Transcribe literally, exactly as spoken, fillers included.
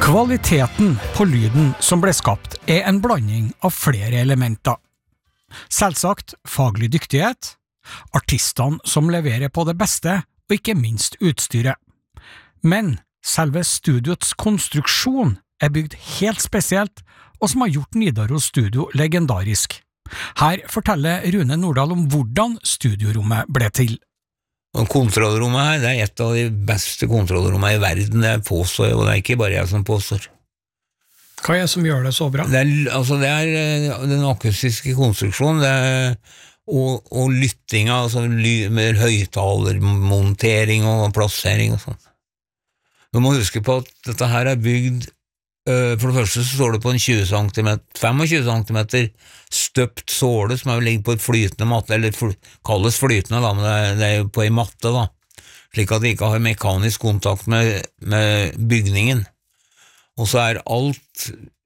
Kvaliteten på lyden som ble skapt er en blanding av flere elementer. Selvsagt faglig dyktighet, artistene som leverer på det beste, og ikke minst utstyret. Men selve studioets konstruksjon er bygd helt spesielt, og som har gjort Nidaros Studio legendarisk. Her forteller Rune Nordahl om hvordan studiorommet ble til. Og kontrollrommet her, det er et av de beste kontrollrommene i verden, det påstår jeg, og det er ikke bare jeg som påstår. Hva er det som gjør det så bra? Det er, altså det er den akustiske konstruksjonen, det er, og, og lyttinga, altså ly, med høyttalermontering og plassering og sånn. Du må huske på at dette her er bygd, uh, for det første så står det på en tjue centimeter, tjuefem centimeter støpt såle som er ligger på et flytende matte, eller fly, kalles flytende da, men det er, det er jo på en matte da, slik at det ikke har mekanisk kontakt med, med bygningen. Og så er alt